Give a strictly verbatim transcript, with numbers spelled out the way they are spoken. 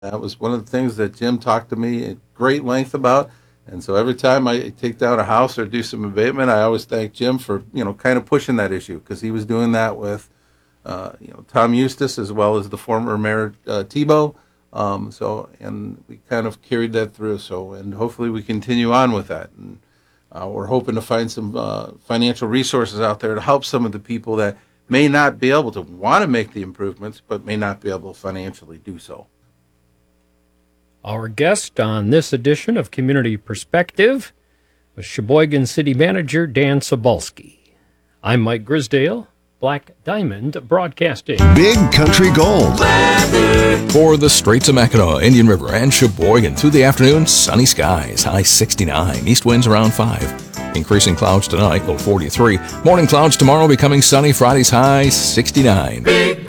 That was one of the things that Jim talked to me at great length about. And so every time I take down a house or do some abatement, I always thank Jim for, you know, kind of pushing that issue because he was doing that with, uh, you know, Tom Eustace as well as the former mayor, uh, Tebow. Um, so, and we kind of carried that through. So, and hopefully we continue on with that. And uh, we're hoping to find some uh, financial resources out there to help some of the people that may not be able to want to make the improvements, but may not be able to financially do so. Our guest on this edition of Community Perspective was Sheboygan City Manager Dan Cebulski. I'm Mike Grisdale, Black Diamond Broadcasting. Big Country Gold. For the Straits of Mackinac, Indian River, and Sheboygan, through the afternoon, sunny skies, high sixty-nine, east winds around five. Increasing clouds tonight, low forty-three. Morning clouds tomorrow, becoming sunny, Friday's high sixty-nine. Big